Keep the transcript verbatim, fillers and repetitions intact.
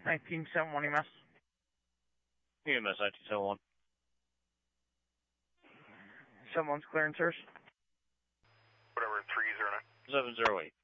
nineteen seventy-one E M S. E M S nineteen seventy-one. Someone's clearances. Whatever, three zero nine. seven zero eight.